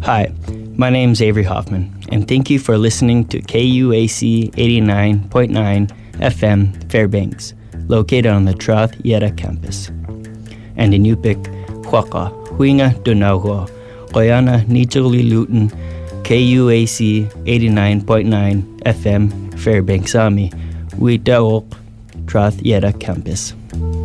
Hi, my name is Avery Hoffman, and thank you for listening to KUAC 89.9 FM Fairbanks, located on the Troth Yeta campus. And in Yupik, Huaka, Huinga Dunauho, Koyana Nichuli Luton, KUAC 89.9 FM Fairbanks Ami, Witaok, Troth Yeta campus.